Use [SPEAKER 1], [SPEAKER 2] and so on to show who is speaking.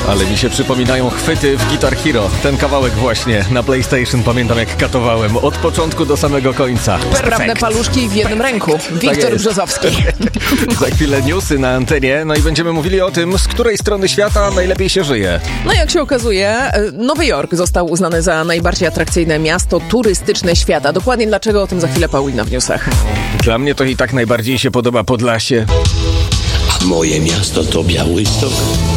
[SPEAKER 1] Ale mi się przypominają chwyty w Guitar Hero. Ten kawałek właśnie na PlayStation pamiętam jak katowałem. Od początku do samego końca.
[SPEAKER 2] Sprawne paluszki w jednym ręku. Wiktor Brzozowski.
[SPEAKER 1] Za chwilę newsy na antenie. No i będziemy mówili o tym, z której strony świata najlepiej się żyje.
[SPEAKER 2] No jak się okazuje, Nowy Jork został uznany za najbardziej atrakcyjne miasto turystyczne świata. Dokładnie dlaczego, o tym za chwilę Paulina w newsach.
[SPEAKER 1] Dla mnie to i tak najbardziej się podoba Podlasie.
[SPEAKER 3] A moje miasto to Białystok.